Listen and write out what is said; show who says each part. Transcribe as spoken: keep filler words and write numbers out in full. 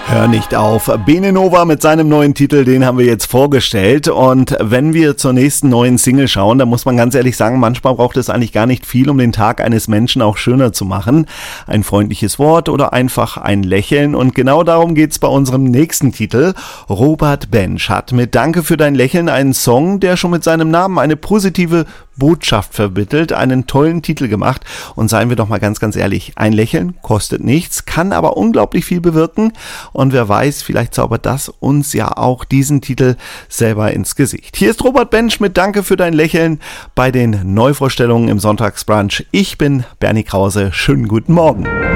Speaker 1: Hör nicht auf. Benenova mit seinem neuen Titel, den haben wir jetzt vorgestellt. Und wenn wir zur nächsten neuen Single schauen, dann muss man ganz ehrlich sagen, manchmal braucht es eigentlich gar nicht viel, um den Tag eines Menschen auch schöner zu machen. Ein freundliches Wort oder einfach ein Lächeln. Und genau darum geht's bei unserem nächsten Titel. Robert Bensch hat mit Danke für dein Lächeln einen Song, der schon mit seinem Namen eine positive Botschaft vermittelt, einen tollen Titel gemacht. Und seien wir doch mal ganz, ganz ehrlich, ein Lächeln kostet nichts, kann aber unglaublich viel bewirken. Und wer weiß, vielleicht zaubert das uns ja auch diesen Titel selber ins Gesicht. Hier ist Robert Bensch mit Danke für dein Lächeln bei den Neuvorstellungen im Sonntagsbrunch. Ich bin Bernie Krause. Schönen guten Morgen.